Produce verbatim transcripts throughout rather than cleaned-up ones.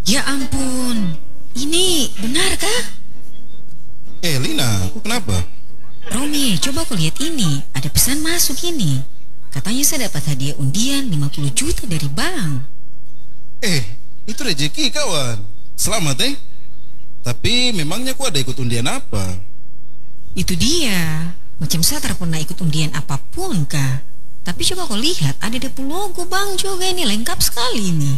Ya ampun, ini benarkah? Eh Lina, kok kenapa? Romi, coba aku lihat ini. Ada pesan masuk ini. Katanya saya dapat hadiah undian lima puluh juta dari bank. Eh, itu rezeki kawan. Selamat eh. Tapi memangnya kok ada ikut undian apa? Itu dia. Macam saya tak pernah ikut undian apapun kah. Tapi coba kau lihat, ada depo logo bank juga ini, lengkap sekali ini.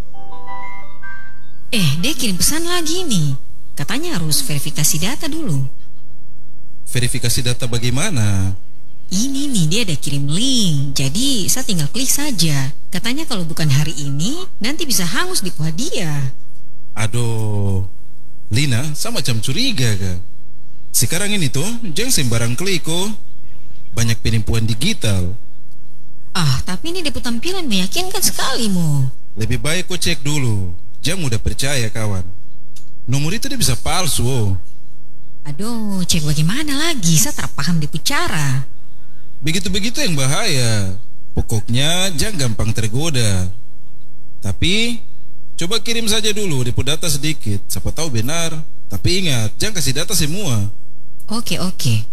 Eh, dia kirim pesan lagi nih. Katanya harus verifikasi data dulu. Verifikasi data bagaimana? Ini nih, dia ada kirim link. Jadi saya tinggal klik saja. Katanya kalau bukan hari ini, nanti bisa hangus di hadiah. Aduh, Lina, sama macam curiga kah? Sekarang ini tuh, jangan sembarang klik kok. Banyak penipuan digital. Ah, tapi ini depo tampilan meyakinkan sekali mo. Lebih baik kau cek dulu. Jangan mudah percaya kawan. Nomor itu dia bisa palsu. Oh. Aduh, cek bagaimana lagi? Saya tak paham depo cara. Begitu-begitu yang bahaya. Pokoknya jangan gampang tergoda. Tapi coba kirim saja dulu depo data sedikit. Siapa tahu benar. Tapi ingat, jangan kasih data semua. Oke, oke.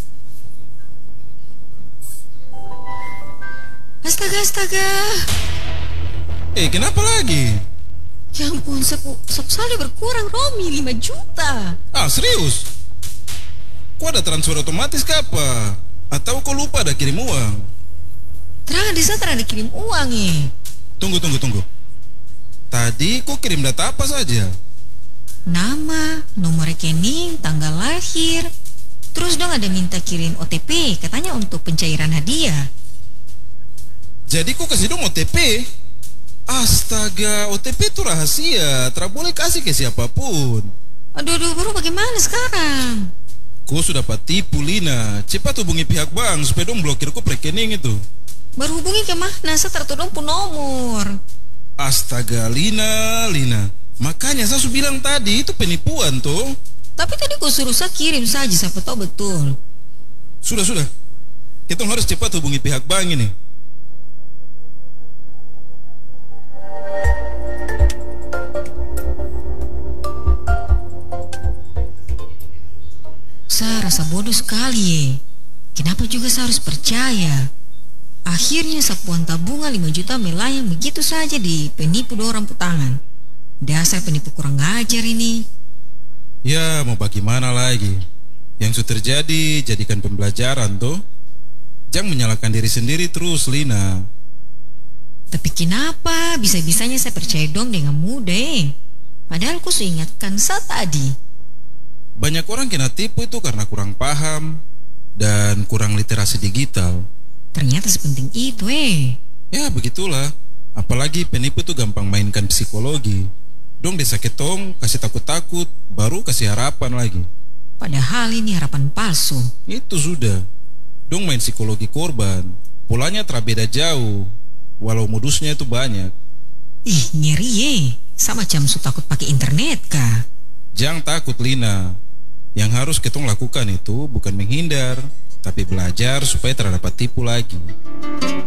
Astaga, astaga. Eh, kenapa lagi? Ya ampun, sapu, sapu saldo berkurang, Romi, lima juta. Ah, serius? Kok ada transfer otomatis ke apa? Atau kau lupa ada kirim uang? Terang di sana ada kirim uang eh. Tunggu, tunggu, tunggu. Tadi kau kirim data apa saja? Nama, nomor rekening, tanggal lahir. Terus dong ada minta kirim O T P, katanya untuk pencairan hadiah. Jadi kau kasih dong O T P? Astaga, O T P itu rahasia. Tak boleh kasih ke siapapun. Aduh, aduh, baru bagaimana sekarang? Kau sudah dapat tipu, Lina. Cepat hubungi pihak bank supaya dong blokir kau rekening itu. Baru hubungi ke mana? Saya tertolong pun nomor. Astaga, Lina, Lina. Makanya saya sudah bilang tadi itu penipuan tuh. Tapi tadi kau suruh saya kirim saja, siapa tahu betul. Sudah, sudah. Kita harus cepat hubungi pihak bank ini. Saya rasa bodoh sekali ye. Kenapa juga saya harus percaya? Akhirnya sapuan tabungan lima juta melayang begitu saja di penipu dua orang putangan. Dasar penipu kurang ngajar ini. Ya, mau bagaimana lagi? Yang sudah terjadi, jadikan pembelajaran tuh. Jangan menyalahkan diri sendiri terus, Lina. Tapi kenapa bisa-bisanya saya percaya dong dengan mudah eh? Padahal ku ingatkan saya tadi. Banyak orang kena tipu itu karena kurang paham dan kurang literasi digital. Ternyata sepenting itu eh. Ya, begitulah. Apalagi penipu itu gampang mainkan psikologi. Dong desa ketong, kasih takut-takut, baru kasih harapan lagi. Padahal ini harapan palsu. Itu sudah. Dong main psikologi korban. Polanya terbeda jauh, walau modusnya itu banyak. Ih, ngeri eh. Sama macam su takut pakai internet kah? Jangan takut, Lina. Yang harus ketong lakukan itu bukan menghindar, tapi belajar supaya tidak dapat tipu lagi.